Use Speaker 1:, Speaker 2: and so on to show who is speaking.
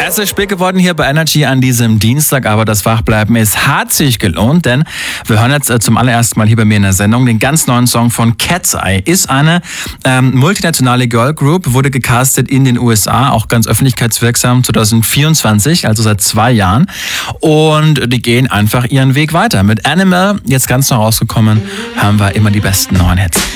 Speaker 1: Es ist spät geworden hier bei Energy an diesem Dienstag, aber das Wachbleiben, es hat sich gelohnt, denn wir hören jetzt zum allerersten Mal hier bei mir in der Sendung den ganz neuen Song von Cat's Eye. Ist eine multinationale Girl Group, wurde gecastet in den USA, auch ganz öffentlichkeitswirksam 2024, also seit 2 Jahren. Und die gehen einfach ihren Weg weiter. Mit Animal, jetzt ganz neu rausgekommen, hören wir immer die besten neuen Hits.